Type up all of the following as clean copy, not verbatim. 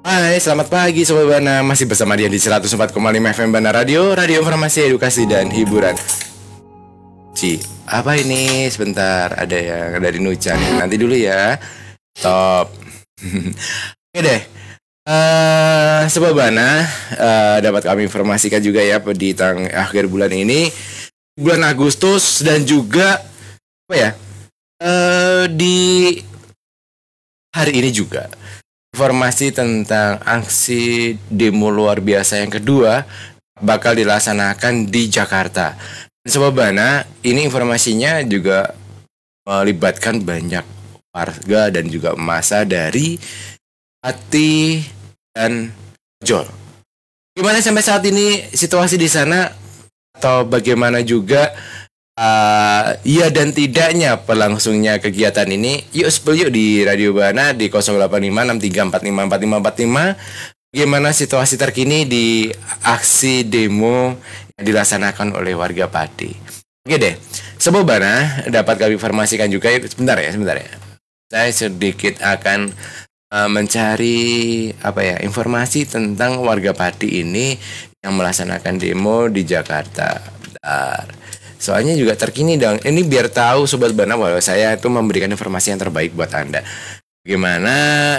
Hai, selamat pagi Sobat Bana. Masih bersama dia di 104,5 FM Bana Radio, Radio Informasi, Edukasi, dan Hiburan. Apa ini? Sebentar, ada yang dari Nucan. Nanti dulu ya. Top. Oke deh. Sobat Bana, dapat kami informasikan juga ya di akhir bulan ini, bulan Agustus, dan juga apa ya? Di hari ini juga informasi tentang aksi demo luar biasa yang kedua bakal dilaksanakan di Jakarta. Sobat Bana, ini informasinya juga melibatkan banyak warga dan juga massa dari Pati dan Jol. Gimana sampai saat ini situasi di sana, atau bagaimana juga iya dan tidaknya berlangsungnya kegiatan ini? Yuk spill yuk di Radio Bana di 085634545545. Bagaimana situasi terkini di aksi demo yang dilaksanakan oleh warga Pati? Oke deh, Sobat Bana, dapat kami informasikan juga. Sebentar ya. Saya sedikit akan mencari informasi tentang warga Pati ini yang melaksanakan demo di Jakarta. Bentar. Soalnya juga terkini dong. Ini biar tahu Sobat Bana bahwa saya itu memberikan informasi yang terbaik buat Anda. Bagaimana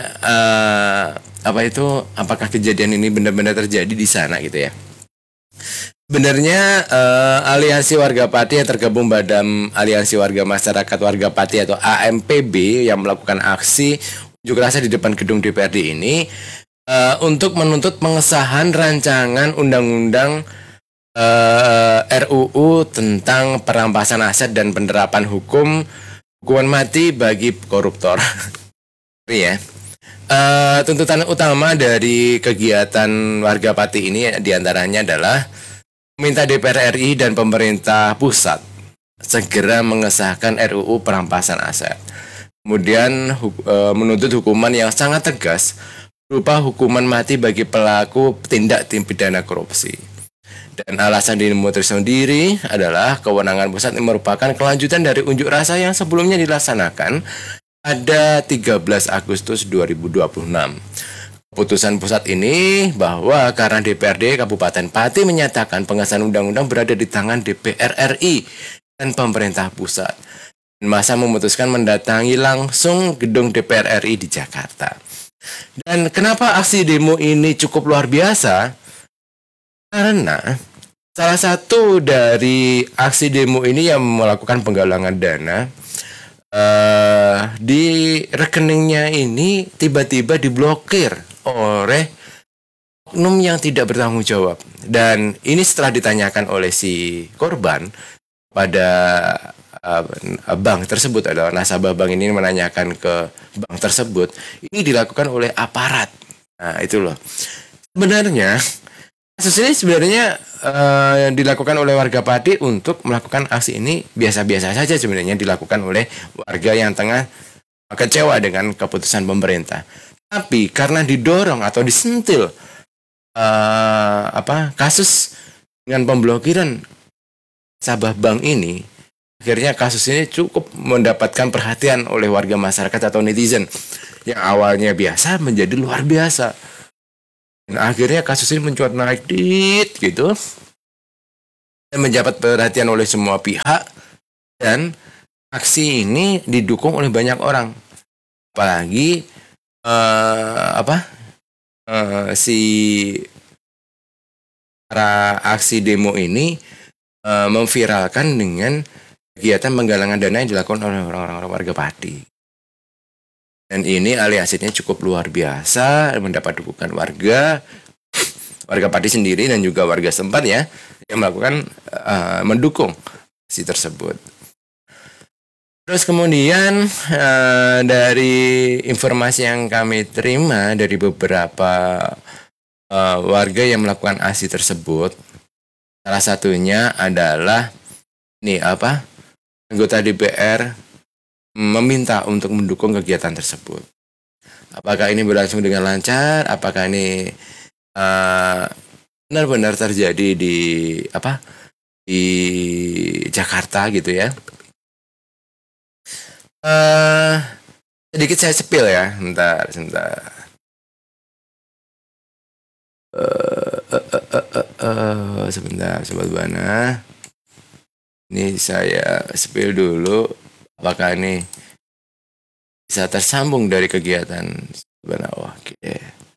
apakah kejadian ini benar-benar terjadi di sana gitu ya? Sebenarnya Aliansi Warga Pati yang tergabung Badan Aliansi Warga Masyarakat Warga Pati atau AMPB yang melakukan aksi unjuk rasa di depan gedung DPRD ini untuk menuntut pengesahan rancangan undang-undang RUU tentang perampasan aset dan penerapan hukuman mati bagi koruptor. Ya. Tuntutan utama dari kegiatan warga Pati ini diantaranya adalah meminta DPR RI dan pemerintah pusat segera mengesahkan RUU perampasan aset. Kemudian menuntut hukuman yang sangat tegas berupa hukuman mati bagi pelaku tindak pidana korupsi. Dan alasan demo tersendiri adalah kewenangan pusat yang merupakan kelanjutan dari unjuk rasa yang sebelumnya dilaksanakan pada 13 Agustus 2026. Keputusan pusat ini bahwa karena DPRD Kabupaten Pati menyatakan pengesahan undang-undang berada di tangan DPR RI dan pemerintah pusat. Masa memutuskan mendatangi langsung gedung DPR RI di Jakarta. Dan kenapa aksi demo ini cukup luar biasa? Karena salah satu dari aksi demo ini yang melakukan penggalangan dana di rekeningnya ini tiba-tiba diblokir oleh oknum yang tidak bertanggung jawab. Dan ini setelah ditanyakan oleh si korban pada bank tersebut, adalah nasabah bank ini menanyakan ke bank tersebut, ini dilakukan oleh aparat. Nah itu loh. Sebenarnya kasus ini sebenarnya dilakukan oleh warga Pati untuk melakukan aksi ini biasa-biasa saja, sebenarnya dilakukan oleh warga yang tengah kecewa dengan keputusan pemerintah. Tapi karena didorong atau disentil kasus dengan pemblokiran nasabah bank ini, akhirnya kasus ini cukup mendapatkan perhatian oleh warga masyarakat atau netizen yang awalnya biasa menjadi luar biasa. Dan akhirnya kasus ini mencuat naik gitu dan mendapat perhatian oleh semua pihak, dan aksi ini didukung oleh banyak orang, apalagi si para aksi demo ini memviralkan dengan kegiatan penggalangan dana yang dilakukan oleh orang-orang warga Pati. Dan ini aliansinya cukup luar biasa, mendapat dukungan warga Pati sendiri dan juga warga setempat ya, yang melakukan mendukung aksi tersebut. Terus kemudian dari informasi yang kami terima dari beberapa warga yang melakukan aksi tersebut, salah satunya adalah anggota DPR meminta untuk mendukung kegiatan tersebut. Apakah ini berlangsung dengan lancar? Apakah ini benar-benar terjadi di Jakarta gitu ya? Sedikit saya spill ya, sebentar. Sebentar, Sobat Bana. Ini saya spill dulu. Apakah ini bisa tersambung dari kegiatan Bana? Oke.